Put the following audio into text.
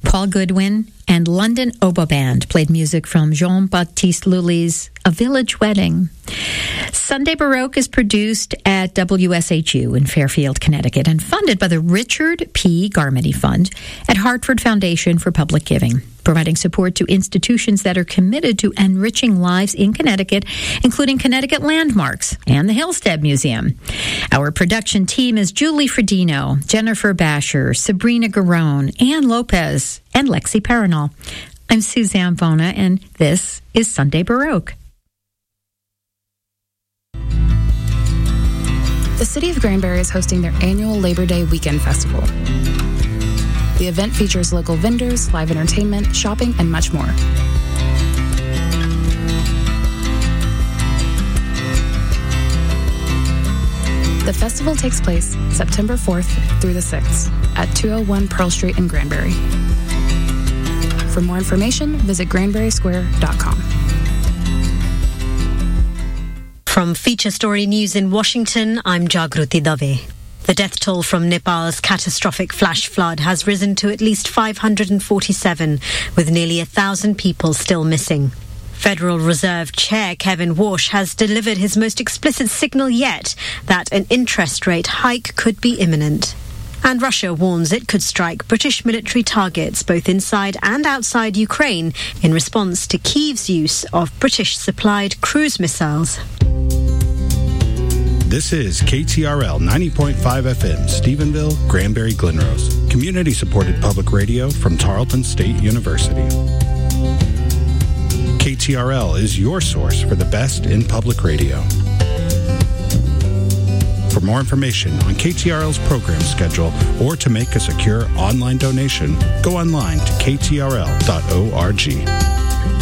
Paul Goodwin and London Oboe Band played music from Jean-Baptiste Lully's A Village Wedding. Sunday Baroque is produced at WSHU in Fairfield, Connecticut, and funded by the Richard P. Garmany Fund at Hartford Foundation for Public Giving, providing support to institutions that are committed to enriching lives in Connecticut, including Connecticut Landmarks and the Hillstead Museum. Our production team is Julie Fredino, Jennifer Basher, Sabrina Garone, Ann Lopez, and Lexi Paranol. I'm Suzanne Bona, and this is Sunday Baroque. The City of Granbury is hosting their annual Labor Day Weekend Festival. The event features local vendors, live entertainment, shopping, and much more. The festival takes place September 4th through the 6th at 201 Pearl Street in Granbury. For more information, visit granburysquare.com. From Feature Story News in Washington, I'm Jagruti Dave. The death toll from Nepal's catastrophic flash flood has risen to at least 547, with nearly 1,000 people still missing. Federal Reserve Chair Kevin Warsh has delivered his most explicit signal yet that an interest rate hike could be imminent. And Russia warns it could strike British military targets both inside and outside Ukraine in response to Kyiv's use of British-supplied cruise missiles. This is KTRL 90.5 FM, Stephenville, Granbury, Glenrose. Community-supported public radio from Tarleton State University. KTRL is your source for the best in public radio. For more information on KTRL's program schedule or to make a secure online donation, go online to ktrl.org.